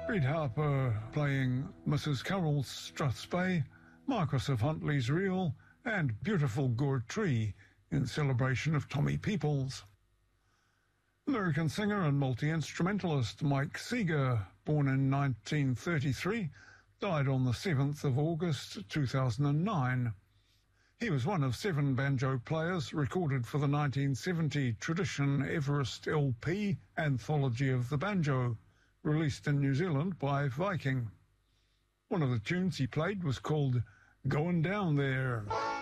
Reid Harper playing Mrs. Carol Strathspey, Marquis of Huntly's Reel, and Beautiful Gourd Tree in celebration of Tommy Peoples. American singer and multi-instrumentalist Mike Seeger, born in 1933, died on the 7th of August 2009. He was one of 7 banjo players recorded for the 1970 Tradition Everest LP Anthology of the Banjo, released in New Zealand by Viking. One of the tunes he played was called Going Down There.